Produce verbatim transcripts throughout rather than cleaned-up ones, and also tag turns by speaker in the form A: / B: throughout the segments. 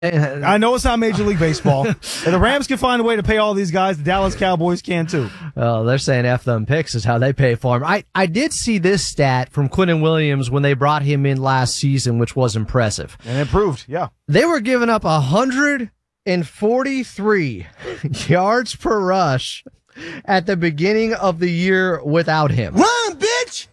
A: I know it's not Major League Baseball. If the Rams can find a way to pay all these guys, the Dallas Cowboys can too.
B: Well, they're saying F them picks is how they pay for him. I, I did see this stat from Quinnen Williams when they brought him in last season, which was impressive.
A: And it proved, yeah.
B: They were giving up one hundred forty-three yards per rush at the beginning of the year without him.
C: Run, bitch!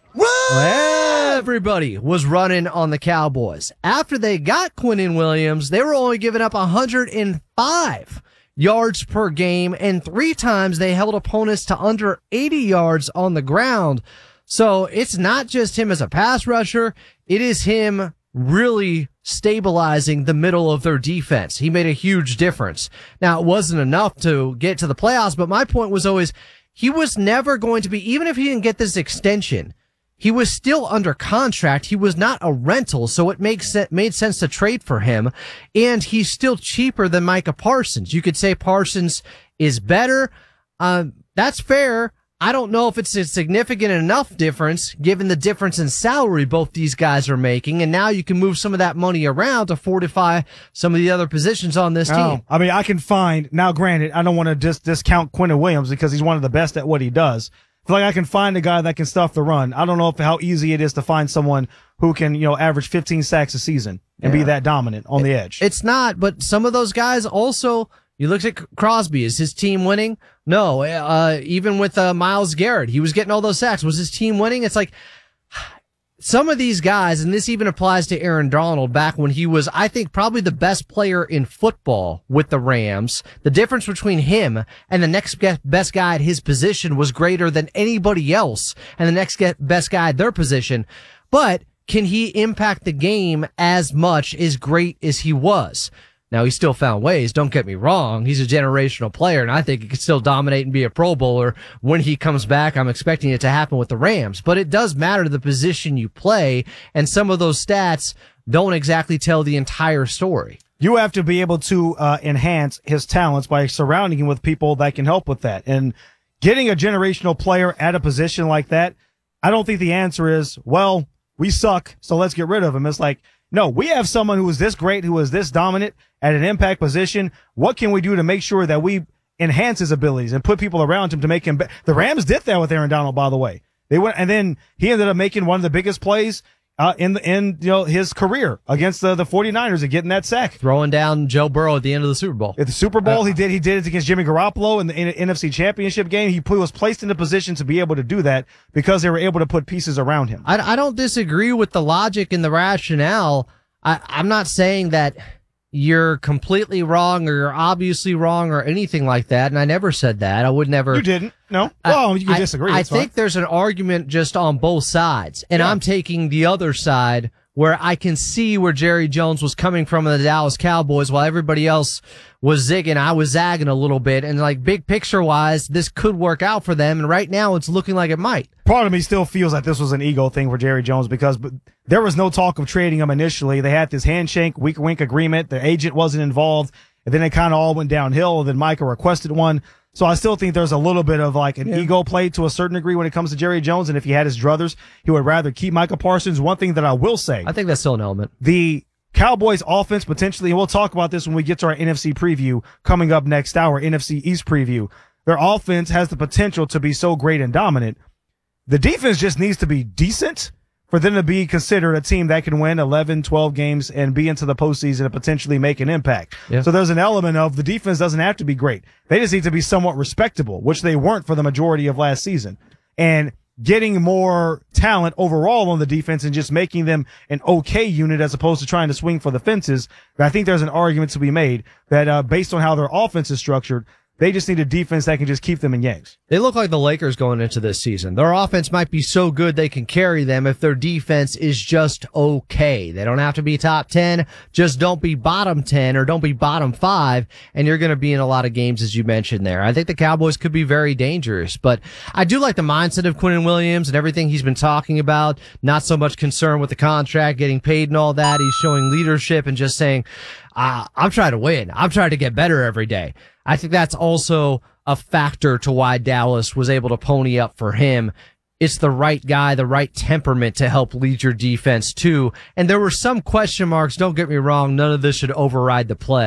C: Run!
B: Everybody was running on the Cowboys. After they got Quinnen Williams, they were only giving up one hundred five yards per game, and three times they held opponents to under eighty yards on the ground. So it's not just him as a pass rusher. It is him really stabilizing the middle of their defense. He made a huge difference. Now, it wasn't enough to get to the playoffs, but my point was always he was never going to be, even if he didn't get this extension, he was still under contract. He was not a rental, so it makes it made sense to trade for him. And he's still cheaper than Micah Parsons. You could say Parsons is better. Um, that's fair. I don't know if it's a significant enough difference given the difference in salary both these guys are making. And now you can move some of that money around to fortify some of the other positions on this
A: oh,
B: team.
A: I mean, I can find, now granted, I don't want to just discount Quinnen Williams because he's one of the best at what he does. I feel like I can find a guy that can stuff the run. I don't know if how easy it is to find someone who can, you know, average fifteen sacks a season and yeah. be that dominant on the edge.
B: It's not, but some of those guys also, you looked at Crosby. Is his team winning? No. Uh, even with uh, Myles Garrett, he was getting all those sacks. Was his team winning? It's like some of these guys, and this even applies to Aaron Donald back when he was, I think, probably the best player in football with the Rams. The difference between him and the next best guy at his position was greater than anybody else, and the next best guy at their position. But can he impact the game as much, as great as he was? Now, he still found ways. Don't get me wrong. He's a generational player, and I think he could still dominate and be a Pro Bowler when he comes back. I'm expecting it to happen with the Rams. But it does matter the position you play, and some of those stats don't exactly tell the entire story.
A: You have to be able to uh, enhance his talents by surrounding him with people that can help with that. And getting a generational player at a position like that, I don't think the answer is, well, we suck, so let's get rid of him. It's like, no, we have someone who is this great, who is this dominant at an impact position. What can we do to make sure that we enhance his abilities and put people around him to make him better? The Rams did that with Aaron Donald, by the way. They went, and then he ended up making one of the biggest plays uh, in the, in, you know, his career against the, the 49ers and getting that sack.
B: Throwing down Joe Burrow at the end of the Super Bowl.
A: At the Super Bowl, uh, he did, he did it against Jimmy Garoppolo in the in, N F C Championship game. He was placed in a position to be able to do that because they were able to put pieces around him.
B: I, I don't disagree with the logic and the rationale. I, I'm not saying that you're completely wrong or you're obviously wrong or anything like that, and I never said that. I would never.
A: You didn't? No? Well, you can
B: I,
A: disagree.
B: I
A: That's
B: think
A: fine.
B: there's an argument just on both sides, and yeah. I'm taking the other side where I can see where Jerry Jones was coming from in the Dallas Cowboys while everybody else was zigging. I was zagging a little bit, and like big picture wise, this could work out for them, and right now it's looking like it might.
A: Part of me still feels like this was an ego thing for Jerry Jones because there was no talk of trading him initially. They had this handshake, wink wink agreement. The agent wasn't involved, and then it kind of all went downhill. And then Micah requested one. So I still think there's a little bit of like an yeah. ego play to a certain degree when it comes to Jerry Jones. And if he had his druthers, he would rather keep Micah Parsons. One thing that I will say,
B: I think that's still an element.
A: The Cowboys offense potentially, and we'll talk about this when we get to our N F C preview coming up next hour, N F C East preview. Their offense has the potential to be so great and dominant. The defense just needs to be decent for them to be considered a team that can win eleven, twelve games and be into the postseason and potentially make an impact. Yeah. So there's an element of the defense doesn't have to be great. They just need to be somewhat respectable, which they weren't for the majority of last season. And getting more talent overall on the defense and just making them an okay unit as opposed to trying to swing for the fences. I think there's an argument to be made that uh, based on how their offense is structured, they just need a defense that can just keep them in games.
B: They look like the Lakers going into this season. Their offense might be so good they can carry them if their defense is just okay. They don't have to be top ten. Just don't be bottom ten or don't be bottom five, and you're going to be in a lot of games, as you mentioned there. I think the Cowboys could be very dangerous, but I do like the mindset of Quinnen Williams and everything he's been talking about. Not so much concern with the contract, getting paid and all that. He's showing leadership and just saying, uh, I'm trying to win. I'm trying to get better every day. I think that's also a factor to why Dallas was able to pony up for him it's the right guy, the right temperament to help lead your defense too. And there were some question marks. Don't get me wrong. None of this should override the play.